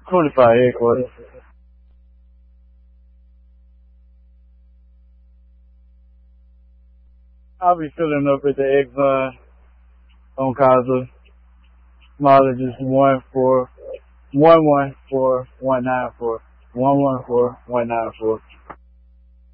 25 headquarters. I'll be filling up at the Exxon on Casa. Mileage is 114 194 194 114 194.